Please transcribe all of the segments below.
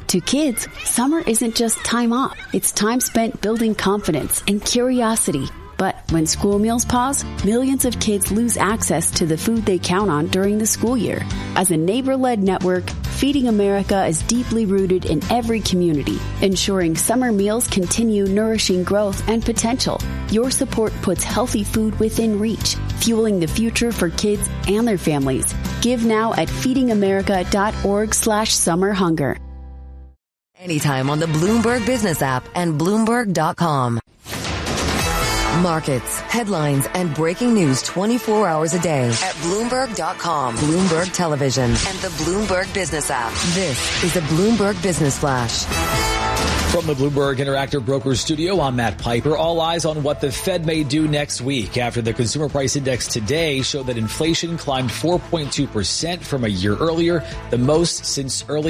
To kids, summer isn't just time off. It's time spent building confidence and curiosity. But when school meals pause, millions of kids lose access to the food they count on during the school year. As a neighbor-led network, Feeding America is deeply rooted in every community, ensuring summer meals continue nourishing growth and potential. Your support puts healthy food within reach, fueling the future for kids and their families. Give now at feedingamerica.org/summerhunger. Anytime on the Bloomberg Business app and Bloomberg.com. Markets, headlines, and breaking news 24 hours a day at Bloomberg.com, Bloomberg Television, and the Bloomberg Business app. This is the Bloomberg Business Flash. From the Bloomberg Interactive Brokers Studio, I'm Matt Piper. All eyes on what the Fed may do next week after the consumer price index today showed that inflation climbed 4.2% from a year earlier, the most since early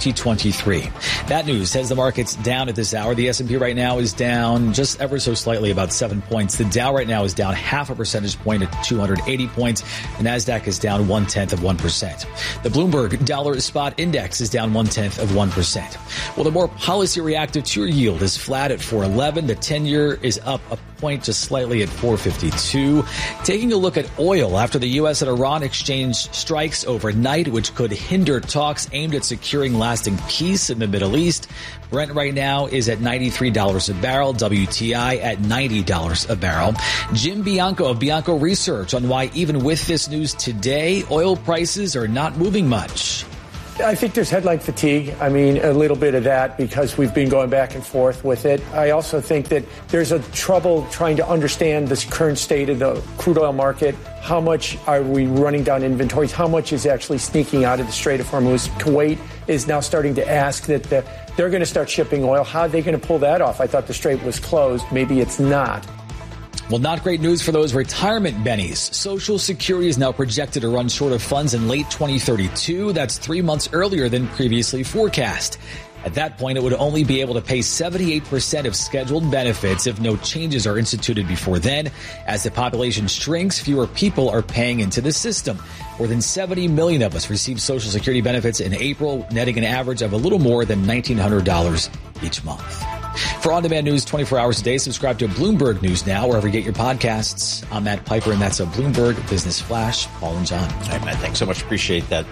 2023. That news has the markets down at this hour. The S&P right now is down just ever so slightly, about 7 points. The Dow right now is down half a percentage point at 280 points. The NASDAQ is down 0.1%. The Bloomberg Dollar Spot Index is down 0.1%. Well, the more policy reactive two-year yield is flat at 4.11. The 10-year is up a point just slightly at 4.52. Taking a look at oil after the U.S. and Iran exchange strikes overnight, which could hinder talks aimed at securing lasting peace in the Middle East. Brent right now is at $93 a barrel. WTI at $90 a barrel. Jim Bianco of Bianco Research on why even with this news today, oil prices are not moving much. I think there's headline fatigue. I mean, a little bit of that because we've been going back and forth with it. I also think that there's a trouble trying to understand this current state of the crude oil market. How much are we running down inventories? How much is actually sneaking out of the Strait of Hormuz? Kuwait is now starting to ask that they're going to start shipping oil. How are they going to pull that off? I thought the Strait was closed. Maybe it's not. Well, not great news for those retirement bennies. Social Security is now projected to run short of funds in late 2032. That's 3 months earlier than previously forecast. At that point, it would only be able to pay 78% of scheduled benefits if no changes are instituted before then. As the population shrinks, fewer people are paying into the system. More than 70 million of us received Social Security benefits in April, netting an average of a little more than $1,900 each month. For on-demand news 24 hours a day, subscribe to Bloomberg News Now, wherever you get your podcasts. I'm Matt Piper, and that's a Bloomberg Business Flash. Paul and John. All right, Matt, thanks so much. Appreciate that.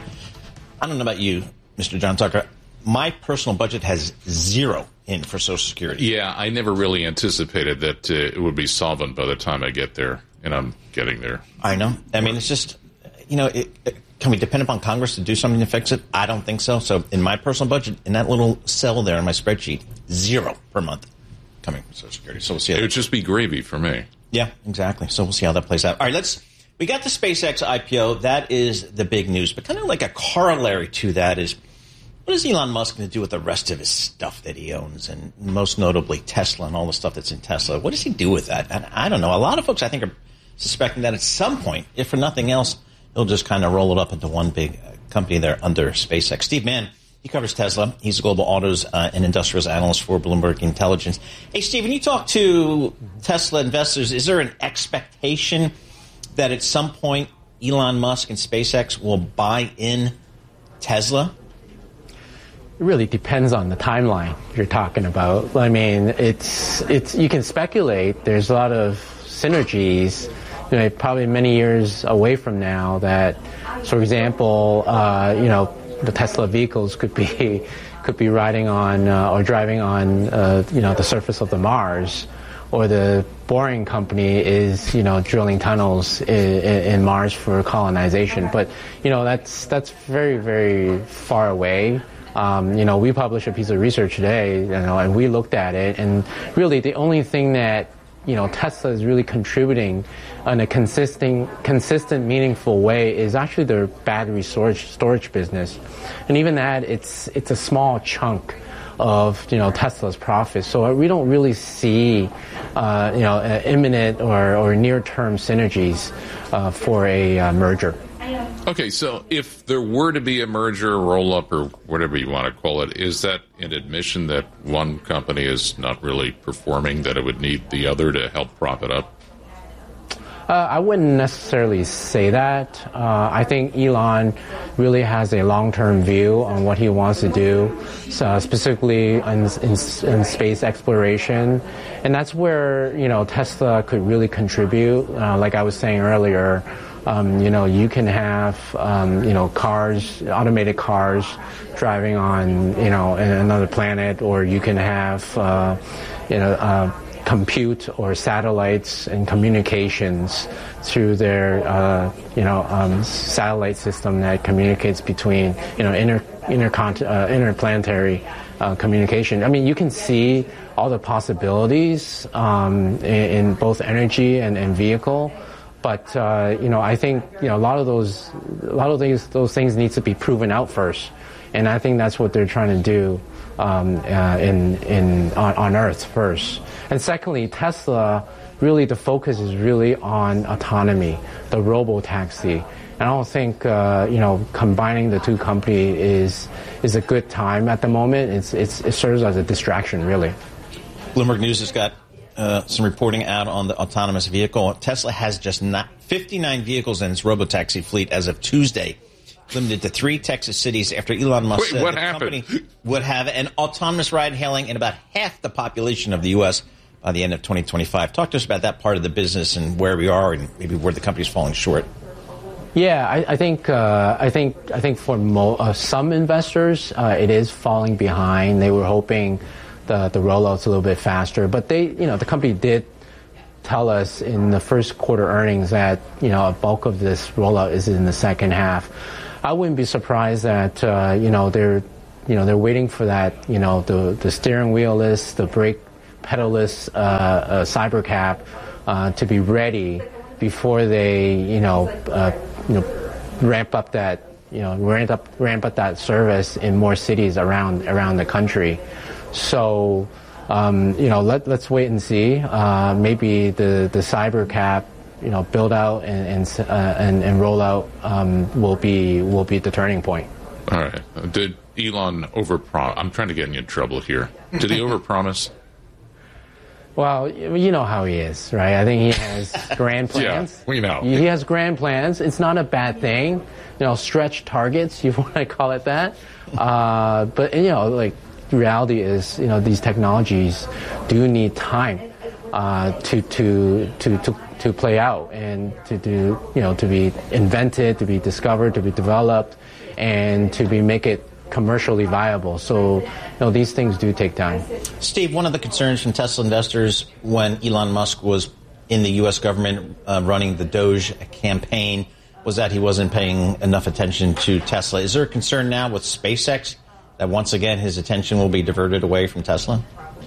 I don't know about you, Mr. John Tucker. My personal budget has zero in for Social Security. Yeah, I never really anticipated that it would be solvent by the time I get there, and I'm getting there. I know. I mean, it's just, can we depend upon Congress to do something to fix it? I don't think so. So in my personal budget, in that little cell there in my spreadsheet, zero per month coming from Social Security. So we'll see. It would just be gravy for me. Yeah, exactly. So we'll see how that plays out. All right, we got the SpaceX IPO. That is the big news. But kind of like a corollary to that is, what is Elon Musk going to do with the rest of his stuff that he owns, and most notably Tesla and all the stuff that's in Tesla? What does he do with that? And I don't know. A lot of folks, I think, are suspecting that at some point, if for nothing else, he'll just kind of roll it up into one big company there under SpaceX. Steve Mann, he covers Tesla. He's a global autos and industrials analyst for Bloomberg Intelligence. Hey, Steve, when you talk to Tesla investors, is there an expectation that at some point Elon Musk and SpaceX will buy in Tesla? It really depends on the timeline you're talking about. I mean, it's you can speculate. There's a lot of synergies, probably many years away from now that, for example, the Tesla vehicles could be riding on or driving on, the surface of the Mars, or the Boring Company is, drilling tunnels in Mars for colonization. But, that's very, very far away. We published a piece of research today, and we looked at it, and really the only thing that, Tesla is really contributing in a consistent, meaningful way is actually their battery storage business. And even that, it's a small chunk of, Tesla's profits. So we don't really see, imminent or near-term synergies for a merger. Okay, so if there were to be a merger, roll-up, or whatever you want to call it, is that an admission that one company is not really performing, that it would need the other to help prop it up? I wouldn't necessarily say that. I think Elon really has a long-term view on what he wants to do, specifically in space exploration. And that's where, Tesla could really contribute. Like I was saying earlier, you can have, cars, automated cars driving on, another planet, or you can have, compute or satellites and communications through their, satellite system that communicates between, interplanetary communication. I mean, you can see all the possibilities in both energy and vehicle. But I think a lot of those things need to be proven out first, and I think that's what they're trying to do on Earth first. And secondly, Tesla, really the focus is really on autonomy, the robo-taxi. And I don't think combining the two companies is a good time at the moment. It serves as a distraction, really. Bloomberg News has got some reporting out on the autonomous vehicle. Tesla has just 59 vehicles in its robotaxi fleet as of Tuesday, limited to 3 Texas cities after Elon Musk said the company would have an autonomous ride-hailing in about half the population of the U.S. by the end of 2025. Talk to us about that part of the business and where we are and maybe where the company's falling short. Yeah, I think for some investors, it is falling behind. They were hoping the rollout's a little bit faster, but the company did tell us in the first quarter earnings that a bulk of this rollout is in the second half. I wouldn't be surprised that they're waiting for that the steering wheel-less, the brake pedal-less Cybercab to be ready before they ramp up that service in more cities around the country. So let's wait and see. Maybe the Cybercab build out and roll out will be the turning point. All right. Did Elon overpromise? I'm trying to get you in trouble here. Did he overpromise? Well, you know how he is, right? I think he has grand plans. Yeah, we know. He has grand plans. It's not a bad thing. Stretch targets, you want to call it that. But the reality is, these technologies do need time to play out and to be invented, to be discovered, to be developed, and to make it commercially viable. So, these things do take time. Steve, one of the concerns from Tesla investors when Elon Musk was in the U.S. government running the Doge campaign was that he wasn't paying enough attention to Tesla. Is there a concern now with SpaceX that once again his attention will be diverted away from Tesla?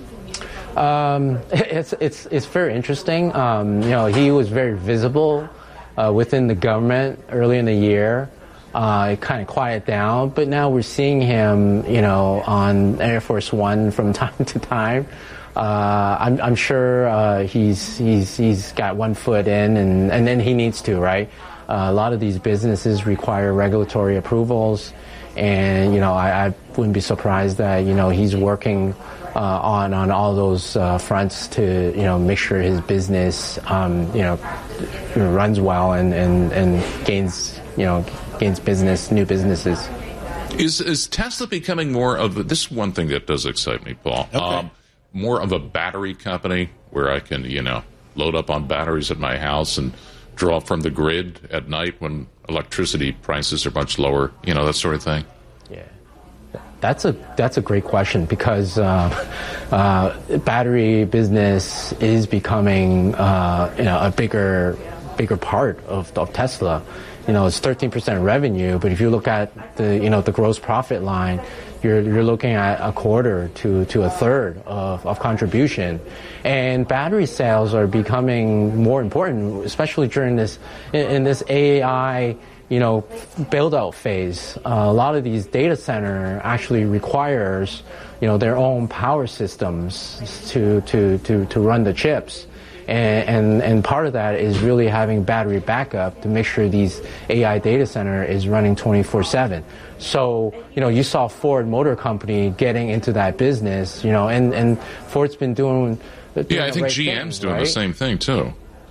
It's very interesting. He was very visible within the government early in the year. It kind of quieted down, but now we're seeing him, on Air Force One from time to time. I'm sure he's got one foot in, and then he needs to, right? A lot of these businesses require regulatory approvals, and I wouldn't be surprised that he's working on all those fronts to make sure his business runs well and gains business, new businesses. Is Tesla becoming more of this is one thing that does excite me, Paul. Okay. More of a battery company where I can load up on batteries at my house and draw from the grid at night when electricity prices are much lower, that sort of thing? Yeah. That's a great question because battery business is becoming a bigger part of Tesla. It's 13% revenue, but if you look at the gross profit line, you're looking at a quarter to a third of contribution. And battery sales are becoming more important, especially during this AI build out phase. A lot of these data center actually requires their own power systems to run the chips. And part of that is really having battery backup to make sure these AI data center is running 24/7. So, you saw Ford Motor Company getting into that business, and Ford's been doing I think right GM's thing, doing right? the same thing too.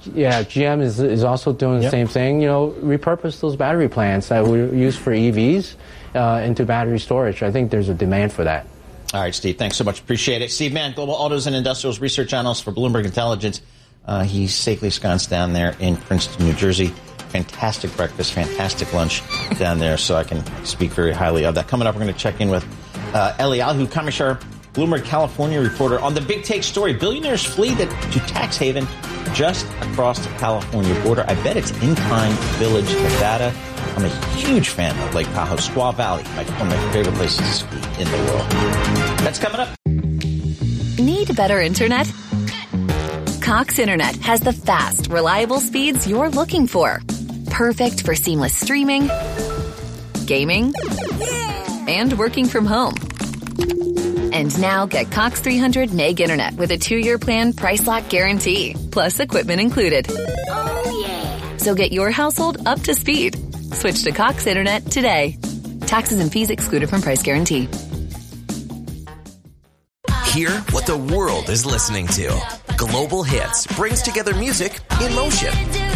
GM is also doing the same thing. Repurpose those battery plants that we use for EVs into battery storage. I think there's a demand for that. All right, Steve, thanks so much. Appreciate it. Steve Mann, Global Autos and Industrials Research Analyst for Bloomberg Intelligence. He's safely ensconced down there in Princeton, New Jersey. Fantastic breakfast, fantastic lunch down there, so I can speak very highly of that. Coming up, we're going to check in with Eli Alhu-Kamishar, Bloomberg California reporter, on the big take story. Billionaires flee to tax haven just across the California border. I bet it's Incline Village, Nevada. I'm a huge fan of Lake Tahoe. Squaw Valley, one of my favorite places to ski in the world. That's coming up. Need better internet? Cox Internet has the fast, reliable speeds you're looking for. Perfect for seamless streaming, gaming, and working from home. And now get Cox 300 meg internet with a 2-year plan, price lock guarantee, plus equipment included. Oh, yeah. So get your household up to speed. Switch to Cox Internet today. Taxes and fees excluded from price guarantee. Hear what the world is listening to. Global Hits brings together music in motion.